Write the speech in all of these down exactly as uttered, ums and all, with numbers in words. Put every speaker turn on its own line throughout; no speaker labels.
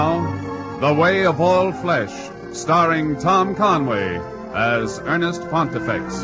The Way of All Flesh, starring Tom Conway as Ernest Pontifex.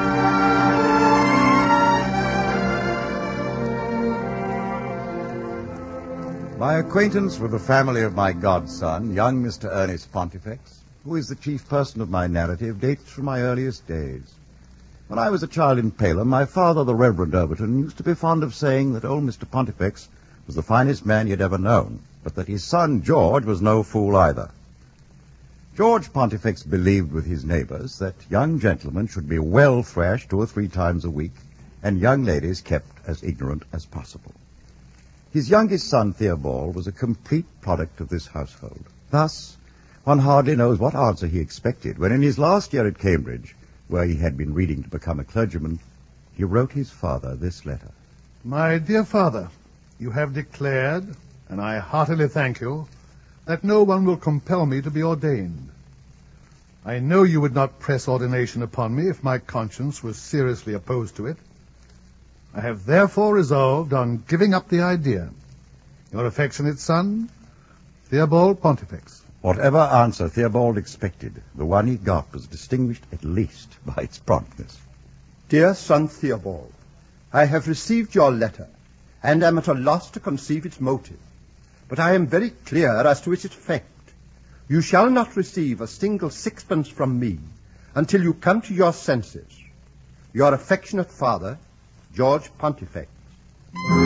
My acquaintance with the family of my godson, young Mister Ernest Pontifex, who is the chief person of my narrative, dates from my earliest days. When I was a child in Palem, my father, the Reverend Overton, used to be fond of saying that old Mister Pontifex was the finest man he had ever known, but that his son George was no fool either. George Pontifex believed with his neighbors that young gentlemen should be well thrashed two or three times a week, and young ladies kept as ignorant as possible. His youngest son, Theobald, was a complete product of this household. Thus, one hardly knows what answer he expected when in his last year at Cambridge, where he had been reading to become a clergyman, he wrote his father this letter.
My dear father, you have declared, and I heartily thank you, that no one will compel me to be ordained. I know you would not press ordination upon me if my conscience was seriously opposed to it. I have therefore resolved on giving up the idea. Your affectionate son, Theobald Pontifex.
Whatever answer Theobald expected, the one he got was distinguished at least by its promptness.
Dear son Theobald, I have received your letter, and am at a loss to conceive its motive. But I am very clear as to its effect. You shall not receive a single sixpence from me until you come to your senses. Your affectionate father, George Pontifex.